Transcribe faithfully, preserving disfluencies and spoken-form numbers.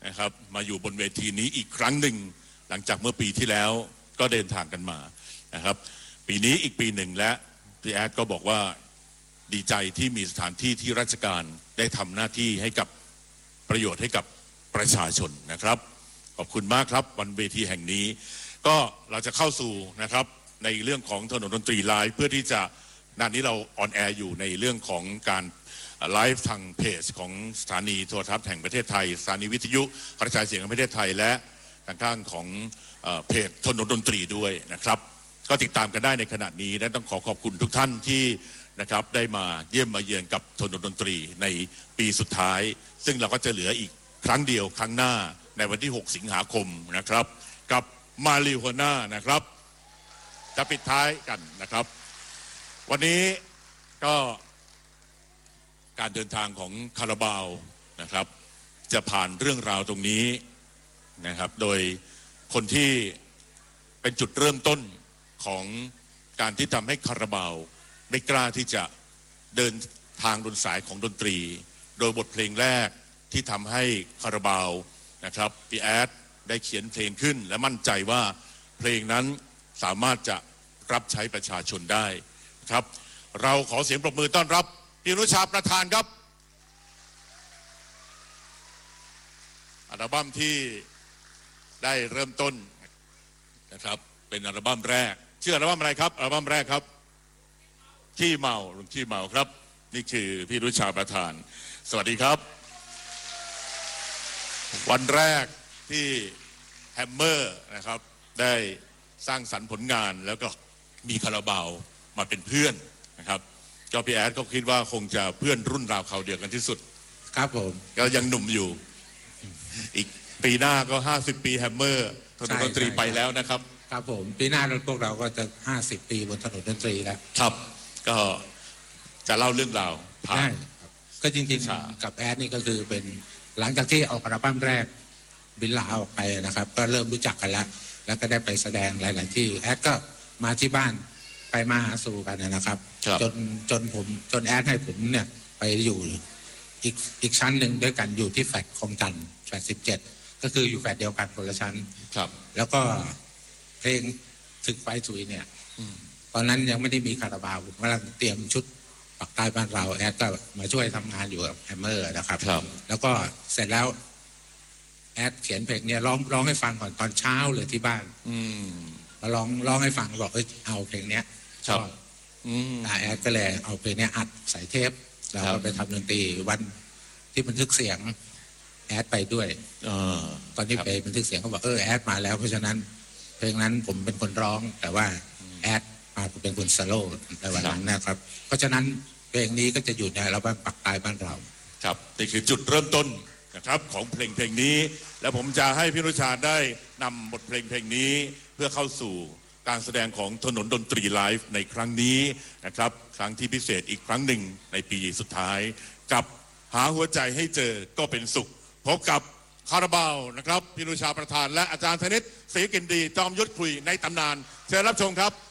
นะครับมาอยู่บนเวทีนี้อีกครั้งหนึ่งหลังจากเมื่อปีที่แล้วก็เดินทางกันมานะครับปีนี้อีกปีหนึ่งและพี่แอดก็บอกว่าดีใจที่มีสถานที่ที่ราชการได้ทำหน้าที่ให้กับประโยชน์ให้กับประชาชนนะครับขอบคุณมากครับวันเวทีแห่งนี้ก็เราจะเข้าสู่นะครับในเรื่องของถนนดนตรีไลฟ์เพื่อที่จะนัดนี้เราออนแอร์อยู่ในเรื่องของการไลฟ์ทางเพจของสถานีโทรทัศน์แห่งประเทศไทยสถานีวิทยุกระจายเสียงแห่งประเทศไทยและทางข้างของเพจถนนดนตรีด้วยนะครับก็ติดตามกันได้ในขณะนี้และต้องขอขอบคุณทุกท่านที่นะครับได้มาเยี่ยมมาเยือนกับถนนดนตรีในปีสุดท้ายซึ่งเราก็จะเหลืออีกครั้งเดียวครั้งหน้าในวันที่หกสิงหาคมนะครับกับมาริโฮน่านะครับจะปิดท้ายกันนะครับวันนี้ก็การเดินทางของคาราบาวนะครับจะผ่านเรื่องราวตรงนี้นะครับโดยคนที่เป็นจุดเริ่มต้นของการที่ทำให้คาราบาวได้กล้าที่จะเดินทางบนสายของดนตรีโดยบทเพลงแรกที่ทำให้คาราบาวนะครับพี่แอดได้เขียนเพลงขึ้นและมั่นใจว่าเพลงนั้นสามารถจะรับใช้ประชาชนได้ครับเราขอเสียงปรบมือต้อนรับพี่อนุชาประธานครับอัลบั้มที่ได้เริ่มต้นนะครับเป็นอัลบั้มแรกชื่ออัลบั้มอะไรครับอัลบั้มแรกครับขี้เมาลุงขี้เมาครับนี่คือพี่อนุชาประธานสวัสดีครับวันแรกที่แฮมเมอร์นะครับได้สร้างสรรค์ผลงานแล้วก็มีคาราบาวมาเป็นเพื่อนนะครับก็พี่แอดก็คิดว่าคงจะเพื่อนรุ่นราวเขาเดียวกันที่สุดครับผมก็ยังหนุ่มอยู่อีกปีหน้าก็ห้าสิบปีแฮมเมอร์ถนนดนตรีไปแล้วนะครับครับผมปีหน้าพวกเราก็จะห้าสิบปีบนถนนดนตรีแล้วครับก็จะเล่าเรื่องราวผ่านก็จริงๆกับแอดนี่ก็คือเป็นหลังจากที่ออกอัลบั้มแรกบินลาออกไปนะครับก็เริ่มรู้จักกันแล้วแล้วก็ได้ไปแสดงหลายๆที่แอดก็มาที่บ้านไปมาหาสู่กันนะครับจนจนผมจนแอดให้ผมเนี่ยไปอยู่อีกอีกชั้นหนึ่งด้วยกันอยู่ที่แฟลตคลองจันทร์แฟลตสิบเจ็ดก็คืออยู่แฟลตเดียวกันคนละชั้นครับแล้วก็เพลงศึกไฟสุยเนี่ยตอนนั้นยังไม่ได้มีคาราบาวผมกำลังเตรียมชุดปักใต้บ้านเราแอดก็มาช่วยทำงานอยู่กับแฮมเมอร์นะครับแล้วก็เสร็จแล้วแอดเขียนเพลงเนี่ยร้องร้องให้ฟังก่อนตอนเช้าเลยที่บ้านมาร้องร้องให้ฟังบอกเอ้ยเอาเพลงเนี้ยชอบแอดก็เลยเอาเพลงเนี้ยอัดใส่เทปแล้วก็ไปทำดนตรีวันที่บันทึกเสียงแอดไปด้วยตอนที่ไปบันทึกเสียงเขาบอกเออแอดมาแล้วเพราะฉะนั้นเพลงนั้นผมเป็นคนร้องแต่ว่าแอดมาเป็นคนโซโล่ในวันนั้นนะครับเพราะฉะนั้นเพลงนี้ก็จะอยู่ในอัลบั้มปักใต้บ้านเราครับนี่คือจุดเริ่มต้นนะครับของเพลงเพลงนี้และผมจะให้พี่อนุชาได้นำบทเพลงเพลงนี้เพื่อเข้าสู่การแสดงของถนนดนตรีไลฟ์ในครั้งนี้นะครับครั้งที่พิเศษอีกครั้งหนึ่งในปีสุดท้ายกับหาหัวใจให้เจอก็เป็นสุขพบกับคาราบาวนะครับพี่อนุชาประธานและอาจารย์ธนิตศรีกินดีจอมยุทธคุยในตำนานเชิญรับชมครับ